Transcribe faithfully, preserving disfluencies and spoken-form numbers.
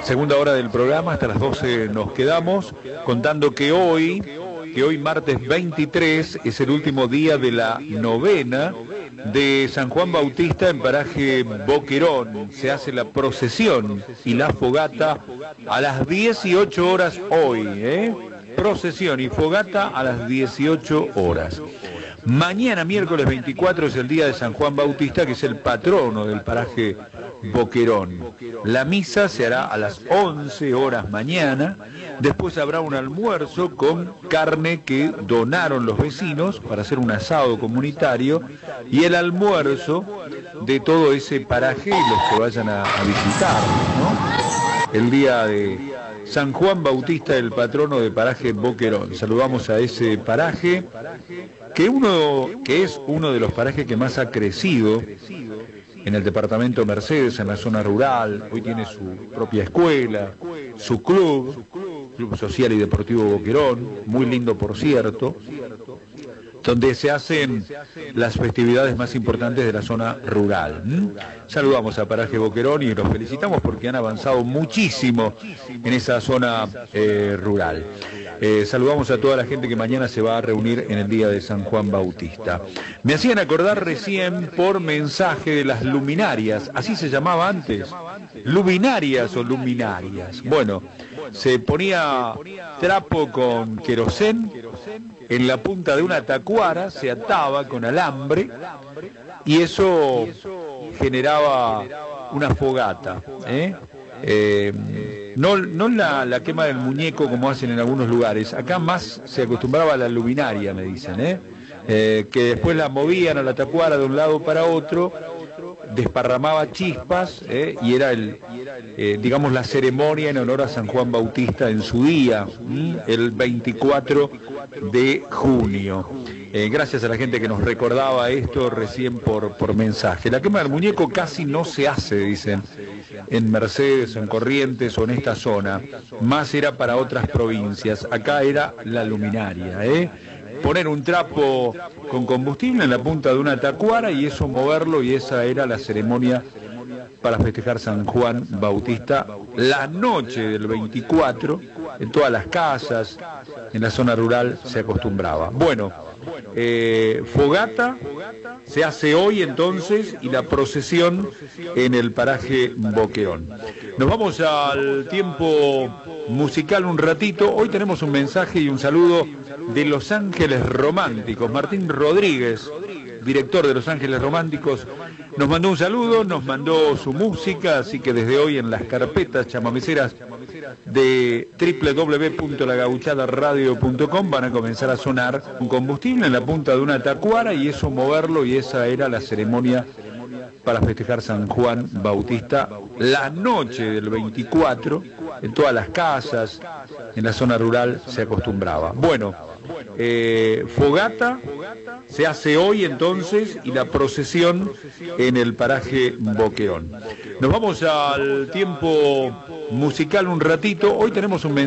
Segunda hora del programa, hasta las doce nos quedamos contando que hoy, que hoy martes veintitrés es el último día de la novena de San Juan Bautista en paraje Boquerón. Se hace la procesión y la fogata a las dieciocho horas hoy, ¿eh? Procesión y fogata a las dieciocho horas. Mañana, miércoles veinticuatro, es el día de San Juan Bautista, que es el patrono del paraje Boquerón. La misa se hará a las once horas mañana. Después habrá un almuerzo con carne que donaron los vecinos para hacer un asado comunitario. Y el almuerzo de todo ese paraje, los que vayan a, a visitar, ¿no? El día de San Juan Bautista, el patrono de paraje Boquerón. Saludamos a ese paraje, que, uno, que es uno de los parajes que más ha crecido en el departamento Mercedes, en la zona rural. Hoy tiene su propia escuela, su club, Club Social y Deportivo Boquerón, muy lindo por cierto, donde se hacen las festividades más importantes de la zona rural. ¿Mm? Saludamos a Paraje Boquerón y los felicitamos porque han avanzado muchísimo en esa zona eh, rural. Eh, saludamos a toda la gente que mañana se va a reunir en el día de San Juan Bautista. Me hacían acordar recién por mensaje de las luminarias, así se llamaba antes, luminarias o luminarias. Bueno, se ponía trapo con querosén en la punta de una tacuara, se ataba con alambre y eso generaba una fogata, ¿eh? Eh, no no la, la quema del muñeco como hacen en algunos lugares. Acá más se acostumbraba a la luminaria, me dicen, ¿eh? Eh, que después la movían a la tacuara de un lado para otro, desparramaba chispas, ¿eh? y era el eh, digamos la ceremonia en honor a San Juan Bautista en su día, ¿m? el veinticuatro de junio. Eh, gracias a la gente que nos recordaba esto recién por, por mensaje. La quema del muñeco casi no se hace, dicen, en Mercedes, en Corrientes o en esta zona. Más era para otras provincias. Acá era la luminaria, ¿eh? Poner un trapo con combustible en la punta de una tacuara y eso moverlo, y esa era la ceremonia para festejar San Juan Bautista la noche del veinticuatro. En todas las casas, en la zona rural se acostumbraba. Bueno, eh, fogata se hace hoy entonces y la procesión en el paraje Boquerón. Nos vamos al tiempo musical un ratito. Hoy tenemos un mensaje y un saludo de Los Ángeles Románticos. Martín Rodríguez, director de Los Ángeles Románticos, nos mandó un saludo, nos mandó su música, así que desde hoy en las carpetas chamameceras de doble u doble u doble u punto la gauchada radio punto com van a comenzar a sonar un combustible en la punta de una tacuara y eso moverlo, y esa era la ceremonia para festejar San Juan Bautista la noche del veinticuatro. En todas las casas, en la zona rural se acostumbraba. Bueno, eh, fogata se hace hoy entonces y la procesión en el paraje Boquerón. Nos vamos al tiempo musical un ratito. Hoy tenemos un mensaje